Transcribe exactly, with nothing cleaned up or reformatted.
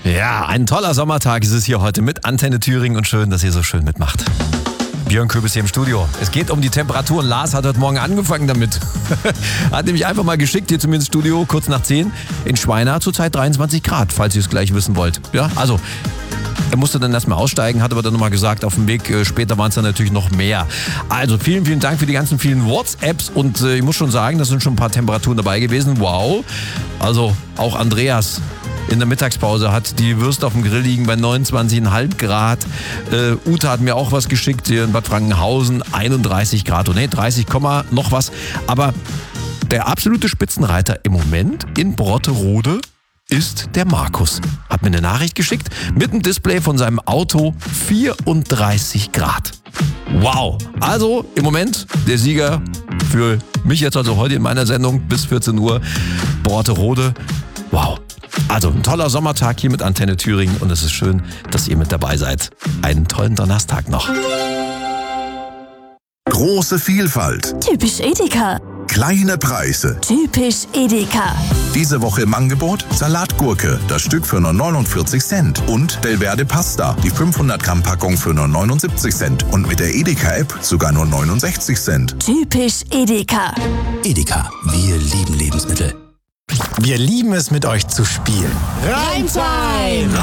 Ja, ein toller Sommertag ist es hier heute mit Antenne Thüringen und schön, dass ihr so schön mitmacht. Björn Köbis hier im Studio. Es geht um die Temperaturen. Lars hat heute Morgen angefangen damit. Hat nämlich einfach mal geschickt hier zu mir ins Studio, kurz nach zehn. In Schweina zurzeit dreiundzwanzig Grad, falls ihr es gleich wissen wollt. Ja, also er musste dann erstmal aussteigen, hat aber dann nochmal gesagt, auf dem Weg äh, später waren es dann natürlich noch mehr. Also vielen, vielen Dank für die ganzen vielen WhatsApps und äh, ich muss schon sagen, da sind schon ein paar Temperaturen dabei gewesen. Wow. Also auch Andreas in der Mittagspause hat die Würste auf dem Grill liegen bei neunundzwanzig Komma fünf Grad. Äh, Uta hat mir auch was geschickt hier in Bad Frankenhausen, einunddreißig Grad. Und nee, dreißig, noch was. Aber der absolute Spitzenreiter im Moment in Brotterode ist der Markus. Hat mir eine Nachricht geschickt mit einem Display von seinem Auto, vierunddreißig Grad. Wow. Also im Moment der Sieger für mich jetzt also heute in meiner Sendung bis vierzehn Uhr, Brotterode. Wow. Also ein toller Sommertag hier mit Antenne Thüringen und es ist schön, dass ihr mit dabei seid. Einen tollen Donnerstag noch. Große Vielfalt. Typisch Edeka. Kleine Preise. Typisch Edeka. Diese Woche im Angebot Salatgurke, das Stück für nur neunundvierzig Cent. Und Delverde Pasta, die fünfhundert Gramm Packung für nur neunundsiebzig Cent. Und mit der Edeka-App sogar nur neunundsechzig Cent. Typisch Edeka. Edeka, wir lieben Lebensmittel. Wir lieben es, mit euch zu spielen. Reimtime!